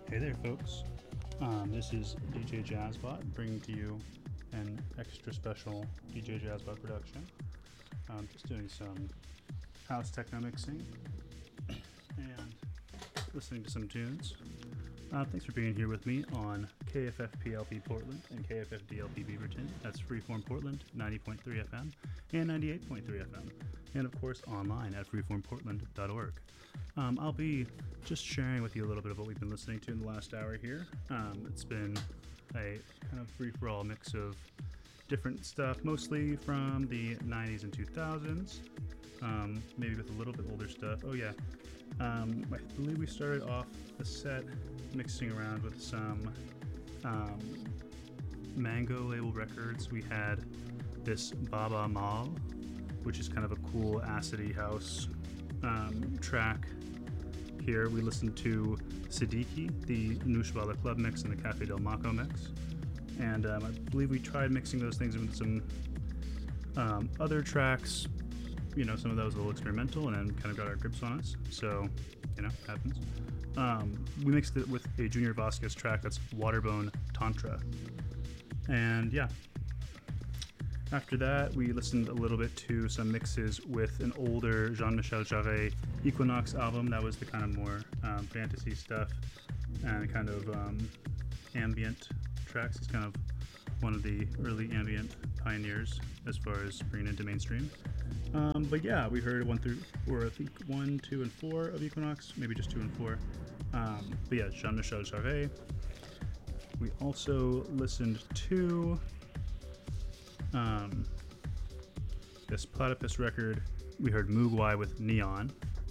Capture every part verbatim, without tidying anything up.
Hey there, folks. Um, this is D J Jazzbot bringing to you an extra special D J Jazzbot production. Um, just doing some house techno mixing and listening to some tunes. Uh, thanks for being here with me on K F F P L P Portland and K F F D L P Beaverton. That's Freeform Portland, ninety point three F M and ninety-eight point three F M. And of course online at freeform portland dot org. Um, I'll be just sharing with you a little bit of what we've been listening to in the last hour here. Um, it's been a kind of free-for-all mix of different stuff, mostly from the nineties and two thousands, um, maybe with a little bit older stuff. Oh yeah, um, I believe we started off the set mixing around with some um, Mango label records. We had this Baba Mal, which is kind of a cool acidy house um, track. Here we listened to Siddiqui, the Nushbala Club mix and the Cafe Del Maco mix. And um, I believe we tried mixing those things with some um, other tracks. You know, some of that was a little experimental and then kind of got our grips on us. So, you know, happens. Um, we mixed it with a Junior Vasquez track that's Waterbone Tantra. And yeah. After that, we listened a little bit to some mixes with an older Jean-Michel Jarre Equinox album. That was the kind of more um, fantasy stuff and kind of um, ambient tracks. He's kind of one of the early ambient pioneers as far as bringing it into mainstream. Um, but yeah, we heard one through, or I think one, two, and four of Equinox, maybe just two and four. Um, but yeah, Jean-Michel Jarre. We also listened to Um, this Platypus record. We heard Mugwai with Neon,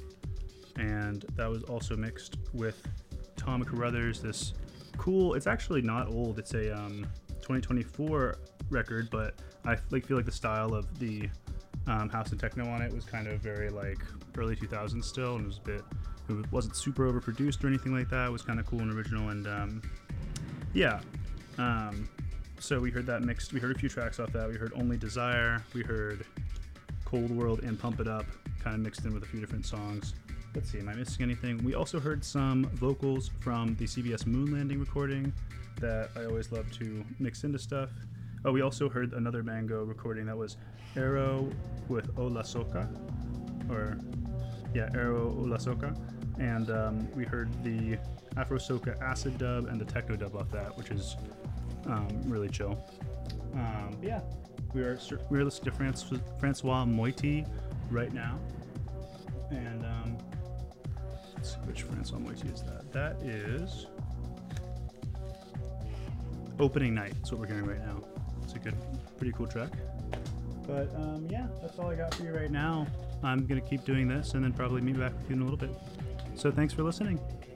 and that was also mixed with Tom Carruthers. This cool, it's actually not old, it's a um, twenty twenty-four record, but I like feel like the style of the um, house and techno on it was kind of very like early two thousands still, and it was a bit, it wasn't super overproduced or anything like that. It was kind of cool and original, and um, yeah. Um, So we heard that mixed. We heard a few tracks off that. We heard Only Desire. We heard Cold World and Pump It Up, kind of mixed in with a few different songs. Let's see, am I missing anything? We also heard some vocals from the C B S Moon Landing recording that I always love to mix into stuff. Oh, we also heard another Mango recording that was Arrow with Ola Soka, or yeah, Arrow Ola Soka. And um, we heard the Afro Soca acid dub and the techno dub off that, which is Um, really chill. Um, yeah, we are we are listening to Francois, Francois Moiti right now, and um, let's see which Francois Moiti is that. That is Opening Night. That's what we're hearing right now. It's a good, pretty cool track. But um, yeah, that's all I got for you right now. I'm gonna keep doing this, and then probably meet back with you in a little bit. So thanks for listening.